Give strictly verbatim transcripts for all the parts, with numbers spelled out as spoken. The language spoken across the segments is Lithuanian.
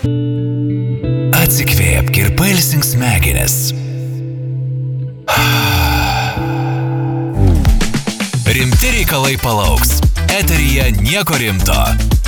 Atsikvėpk ir pailsink smegenis. Rimti reikalai palauks. Eteryje nieko rimto.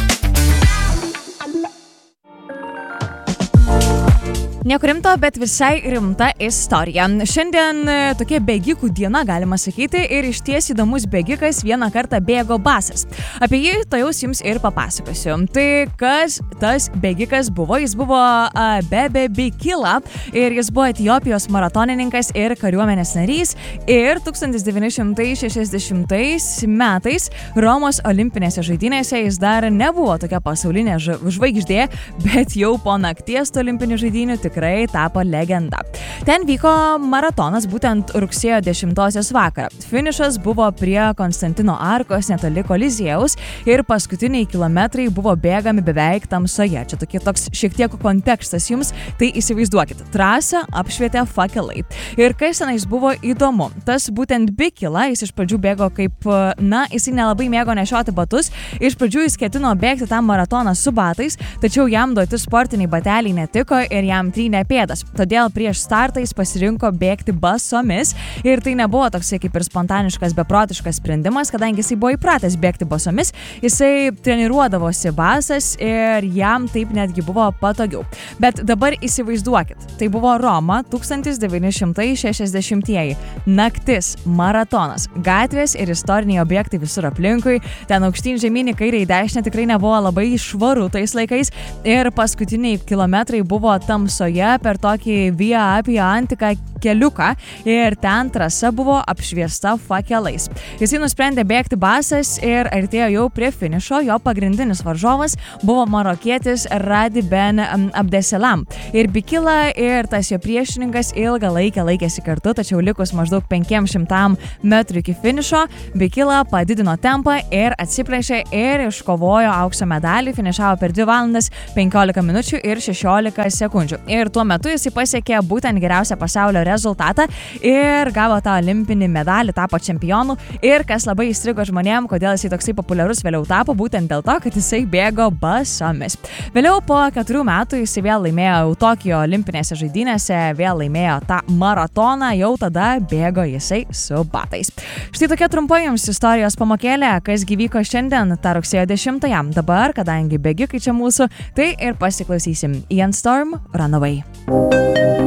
Nieko rimto, bet visai rimta istorija. Šiandien tokia bėgikų diena, galima sakyti, ir išties įdomus bėgikas vieną kartą bėgo basas. Apie jį to jau jums ir papasakosiu. Tai kas tas bėgikas buvo? Jis buvo uh, Bebe Bikila ir jis buvo Etiopijos maratonininkas ir kariuomenės narys. Ir tūkstantis devyni šimtai šešiasdešimtais metais Romos olimpinėse žaidynėse jis dar nebuvo tokia pasaulinė žvaigždė, bet jau po nakties olimpinių žaidynių tikrai tapo legenda. Ten vyko maratonas būtent rugsėjo dešimtosios vakarą. Finišas buvo prie Konstantino arkos netoli Koliziejaus ir paskutiniai kilometrai buvo bėgami beveik tamsoje. Čia tokie toks šiek tiek kontekstas jums, tai įsivaizduokit. Trasą apšvietė fakelai. Ir kas tenais buvo įdomu, tas būtent Bikila, jis iš pradžių bėgo kaip, na, jisai nelabai mėgo nešioti batus. Iš pradžių jis ketino bėgti tą maratoną su batais, tačiau jam duoti sportiniai bateliai netiko ir jam trynė pėdas. Todėl prieš startą jis pasirinko bėgti basomis ir tai nebuvo toksai kaip ir spontaniškas, beprotiškas sprendimas, kadangi jisai buvo įpratęs bėgti basomis, jisai treniruodavosi basas ir jam taip netgi buvo patogiau. Bet dabar įsivaizduokit, tai buvo Roma, tūkstantis devyni šimtai šešiasdešimtieji, naktis, maratonas, gatvės ir istoriniai objektai visur aplinkui, ten aukštyn žemyn į kairę į dešinę tikrai nebuvo labai švaru tais laikais ir paskutiniai kilometrai buvo tamsoje per tokį Via Appia Antica keliuką ir ten trasa buvo apšviesta fakelais. Jisai nusprendė bėgti basas ir artėjo jau prie finišo, jo pagrindinis varžovas buvo marokietis Radi Ben Abdeselam. Ir Bikila ir tas jo priešininkas ilgą laiką laikėsi kartu, tačiau likus maždaug penkiem šimtam metrų iki finišo, Bikila padidino tempą ir atsiplėšė ir iškovojo aukso medalį, finišavo per dvi valandas penkiolika minučių ir šešiolika sekundžių. Ir tuo metu jisai pasiekė būtent geriausią pasaulio rezultatą ir gavo tą olimpinį medalį, tapo čempionu. Ir kas labai įstrigo žmonėm, kodėl jisai toksai populiarus vėliau tapo, būtent dėl to, kad jisai bėgo basomis. Vėliau po keturių metų jisai vėl laimėjo Tokijo olimpinėse žaidynėse, vėl laimėjo tą maratoną, jau tada bėgo jisai su batais. Štai tokia trumpa jums istorijos pamokėlė, kas gyvyko šiandien, tą rugsėjo dešimtąją. Dabar, kadangi bėgikai čia mūsų, tai ir pasiklausysim Ian Storm, Runaway.